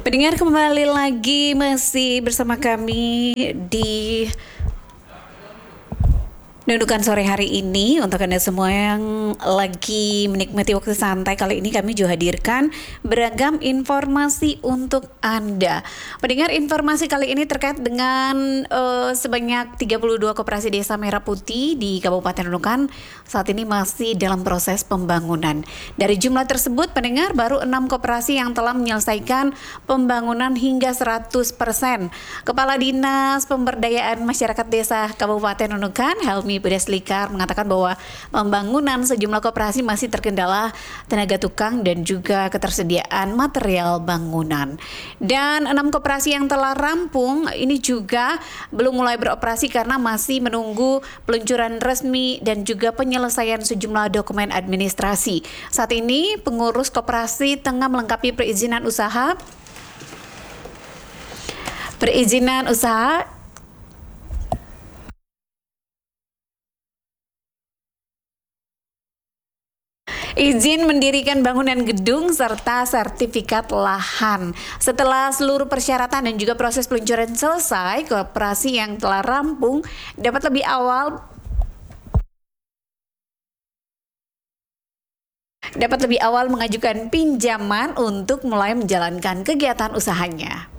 Pendengar, kembali lagi masih bersama kami di Nundukan sore hari ini. Untuk Anda semua yang lagi menikmati waktu santai, kali ini kami juga hadirkan beragam informasi untuk Anda. Pendengar, informasi kali ini terkait dengan sebanyak 32 koperasi desa Merah Putih di Kabupaten Nunukan saat ini masih dalam proses pembangunan. Dari jumlah tersebut, pendengar, baru 6 koperasi yang telah menyelesaikan pembangunan hingga 100%. Kepala Dinas Pemberdayaan Masyarakat Desa Kabupaten Nunukan, Helmi Budeslikar, mengatakan bahwa pembangunan sejumlah koperasi masih terkendala tenaga tukang dan juga ketersediaan material bangunan. Dan 6 koperasi yang telah rampung ini juga belum mulai beroperasi karena masih menunggu peluncuran resmi dan juga penyelesaian sejumlah dokumen administrasi. Saat ini pengurus koperasi tengah melengkapi perizinan usaha izin mendirikan bangunan gedung serta sertifikat lahan. Setelah seluruh persyaratan dan juga proses peluncuran selesai, koperasi yang telah rampung dapat lebih awal mengajukan pinjaman untuk mulai menjalankan kegiatan usahanya.